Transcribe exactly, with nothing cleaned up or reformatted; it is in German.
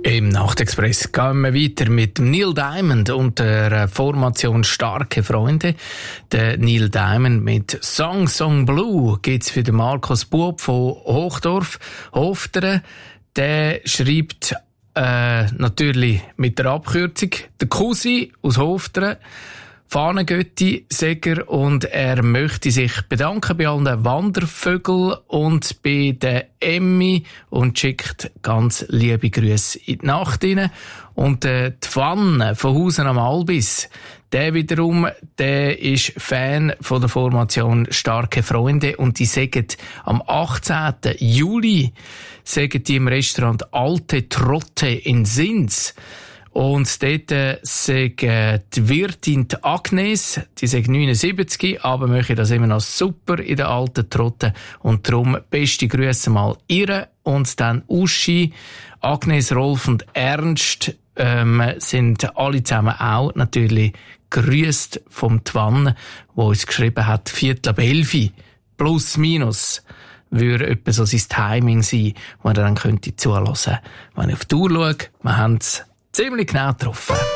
Im Nachtexpress gehen wir weiter mit Neil Diamond und der Formation Starke Freunde. Der Neil Diamond mit Song Song Blue gibt's für den Markus Buob von Hochdorf, Hofteren. Der schreibt äh, natürlich mit der Abkürzung der Cousin aus Hofteren, Fahnengötti, Seger, und er möchte sich bedanken bei allen Wandervögeln und bei der Emmy und schickt ganz liebe Grüße in die Nacht rein. Und äh, die Pfanne von Hausen am Albis, der wiederum, der ist Fan von der Formation Starke Freunde und die sagen am achtzehnten Juli sagen die im Restaurant Alte Trotte in Sins. Und dort äh, sagt äh, die Wirtin die Agnes, die sagt neunundsiebzig, aber möchte das immer noch super in der alten Trotte. Und darum beste Grüße mal ihr und dann Uschi, Agnes, Rolf und Ernst ähm, sind alle zusammen auch natürlich grüßt vom Twann, wo uns geschrieben hat, Viertel ab elfi, plus minus, würde etwa so sein Timing sein, wo er dann könnte zuhören. Wenn ich auf die Uhr schaue, wir haben es ziemlich genau getroffen.